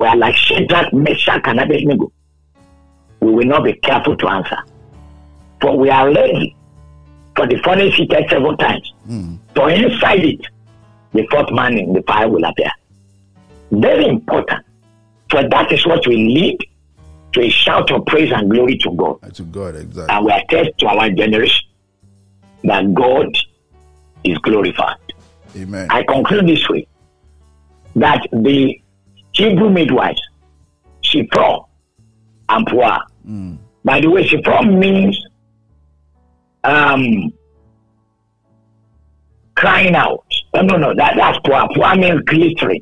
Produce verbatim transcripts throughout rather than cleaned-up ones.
we are like Shadrach, Meshach, and Abednego. We will not be careful to answer. For we are ready for the furnace heated several times. Mm. For inside it, the fourth man in the fire will appear. Very important. For that is what will lead to a shout of praise and glory to God. To God, exactly. And we attest to our generation that God is glorified. Amen. I conclude this way, that the Hebrew midwives, Shiphrah and Puah. Mm. By the way, Shiphrah means um, crying out. No, no, no, that, that's Puah. Puah means glittering,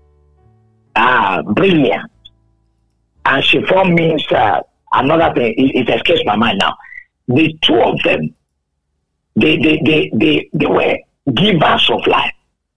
uh, brilliant. And Shiphrah means uh, another thing. It, it escapes my mind now. The two of them, they, they, they, they, they were givers of life.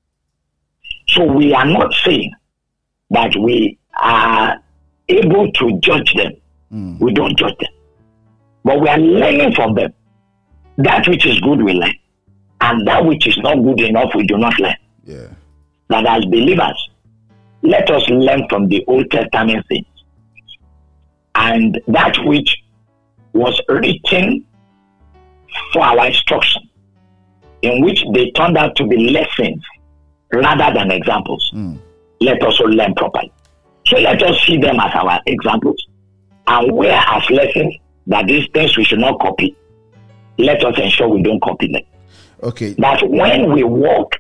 So we are not saying that we are able to judge them. Mm. We don't judge them. But we are learning from them. That which is good we learn. And that which is not good enough we do not learn. Yeah. That as believers, let us learn from the Old Testament things. And that which was written for our instruction, in which they turned out to be lessons rather than examples. Mm. Let us also learn properly. So let us see them as our examples, and where as lessons that these things we should not copy, let us ensure we don't copy them. Okay. That when we walk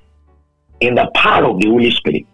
in the power of the Holy Spirit,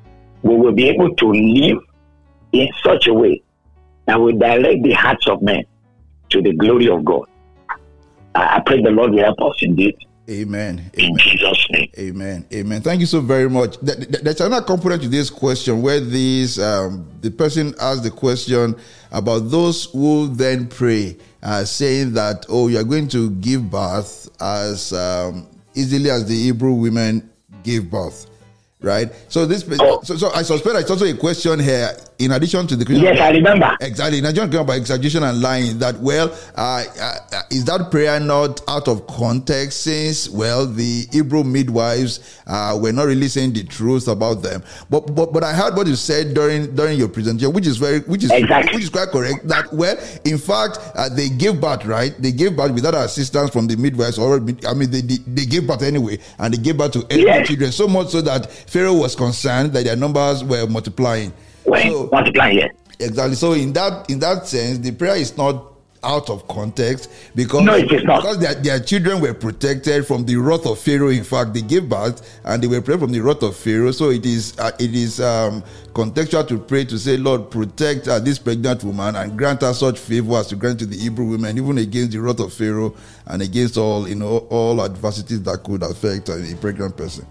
we will be able to live in such a way that will direct the hearts of men to the glory of God. I, I pray the Lord will help us indeed. Amen. In Amen. Jesus' name. Amen. Amen. Thank you so very much. There's another component to this question where this um, the person asked the question about those who then pray, uh, saying that, oh, you are going to give birth as um, easily as the Hebrew women gave birth. Right? So this, oh. so, so I suspect it's also a question here, in addition to the question. Yes, about, I remember. Exactly. In addition to about exaggeration and lying, that, well, uh, uh, is that prayer not out of context, since, well, the Hebrew midwives uh, were not really saying the truth about them? But but but I heard what you said during during your presentation, which is very which is exactly. which is quite correct. That, well, in fact, uh, they gave birth, right? They gave birth without assistance from the midwives, or I mean, they they, they gave birth anyway, and they gave birth to eight yes. children. So much so that Pharaoh was concerned that their numbers were multiplying. Well, so, multiplying, yes. Exactly. So in that in that sense, the prayer is not out of context, because, no, it is not. because their, their children were protected from the wrath of Pharaoh. In fact, they gave birth and they were protected from the wrath of Pharaoh. So it is uh, it is um, contextual to pray to say, Lord, protect uh, this pregnant woman and grant her such favor as to grant to the Hebrew women, even against the wrath of Pharaoh and against all you know all adversities that could affect uh, a pregnant person.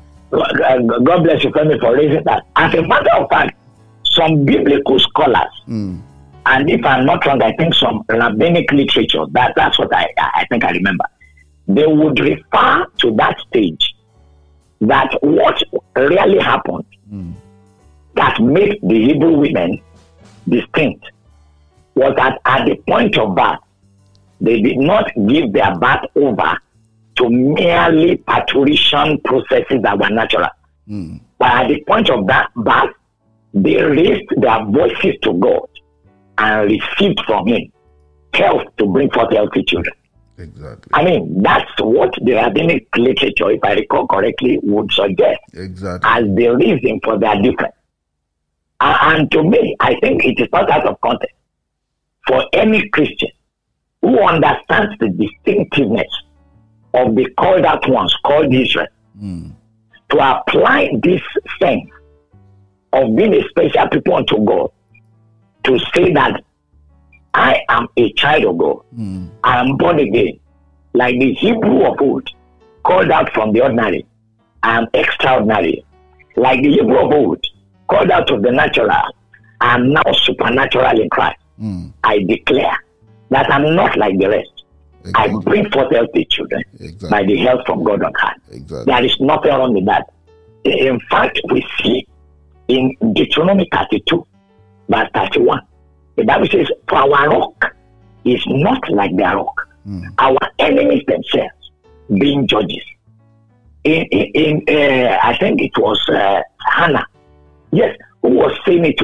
God bless you, Femi, for raising that. As a matter of fact, some biblical scholars, mm. and if I'm not wrong, I think some rabbinic literature, that, that's what I, I think I remember, they would refer to that stage, that what really happened mm. that made the Hebrew women distinct was that at the point of birth, they did not give their birth over to merely parturition processes that were natural. Mm. But at the point of that birth, they raised their voices to God and received from Him health to bring forth healthy children. Exactly. I mean, that's what the rabbinic literature, if I recall correctly, would suggest exactly. as the reason for their difference. Uh, and to me, I think it is not out of context for any Christian who understands the distinctiveness of the called out ones, called Israel, mm. to apply this sense of being a special people unto God, to say that I am a child of God, mm. I am born again, like the Hebrew of old, called out from the ordinary, I am extraordinary. Like the Hebrew of old, called out of the natural, I am now supernatural in Christ. Mm. I declare that I'm not like the rest. Exactly. I bring forth healthy children exactly. by the help from God on high. Exactly. There is nothing wrong with that. In fact, we see in Deuteronomy thirty-two, verse thirty-one, the Bible says, for our rock is not like their rock. Mm. Our enemies themselves being judges. In, in, in uh, I think it was uh, Hannah, yes, who was saying it to